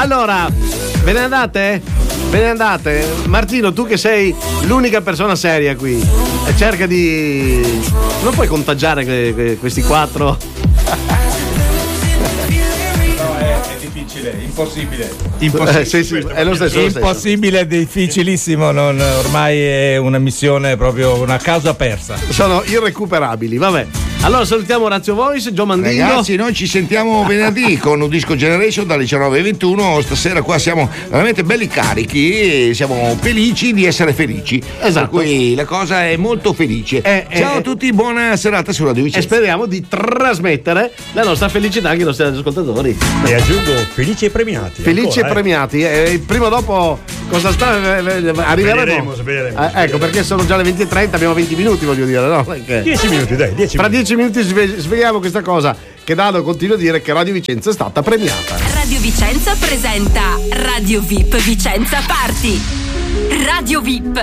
Allora, ve ne andate? Ve ne andate? Martino, tu che sei l'unica persona seria qui, cerca di... non puoi contagiare questi quattro? Impossibile. Sì, è lo stesso. Impossibile, difficilissimo. Ormai è una missione, proprio una causa persa. Sono irrecuperabili, vabbè. Allora salutiamo Orazio Voice, Gio Mandino. Ragazzi, noi ci sentiamo venerdì con un Disco Generation dalle 19:21. Stasera qua siamo veramente belli carichi e siamo felici di essere felici. Esatto. Per cui la cosa è molto felice. Ciao a tutti, buona serata su Radio Vicenza. E speriamo di trasmettere la nostra felicità anche ai nostri ascoltatori. E aggiungo felici e premiati. Felici ancora, e premiati. Prima o dopo cosa sta? Arriveremo. Vedremo. Ecco, perché sono già le 20:30, abbiamo 20 minuti, voglio dire, no? 10 minuti, dai, 10 Fra minuti. 10 minuti svegliamo questa cosa che Dado continua a dire che Radio Vicenza è stata premiata. Radio Vicenza presenta Radio VIP Vicenza Party. Radio VIP,